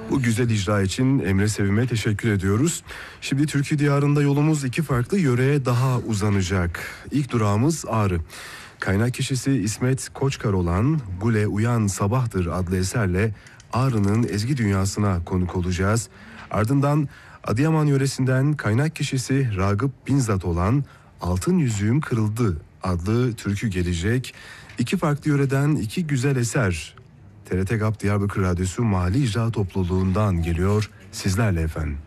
Bu güzel icra için Emre Sevim'e teşekkür ediyoruz. Şimdi Türkiye diyarında yolumuz iki farklı yöreye daha uzanacak. İlk durağımız Ağrı. Kaynak kişisi İsmet Koçkar olan Gule Uyan Sabahtır adlı eserle Ağrı'nın ezgi dünyasına konuk olacağız. Ardından Adıyaman yöresinden kaynak kişisi Ragıp Binzat olan Altın Yüzüğüm Kırıldı adlı türkü gelecek. İki farklı yöreden iki güzel eser TRT GAP Diyarbakır Radyosu Mahalli İcra Topluluğundan geliyor sizlerle efendim.